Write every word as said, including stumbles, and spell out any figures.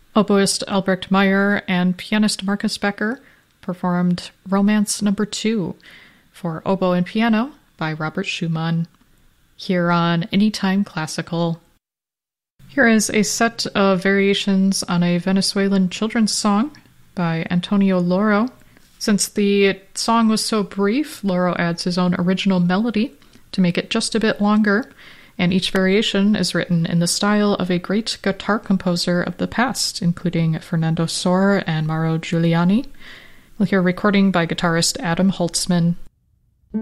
Oboist Albrecht Meyer and pianist Marcus Becker performed Romance Number Two for oboe and piano by Robert Schumann, here on Anytime Classical. Here is a set of variations on a Venezuelan children's song by Antonio Loro. Since the song was so brief, Loro adds his own original melody to make it just a bit longer, and each variation is written in the style of a great guitar composer of the past, including Fernando Sor and Mauro Giuliani. We'll hear recording by guitarist Adam Holtzman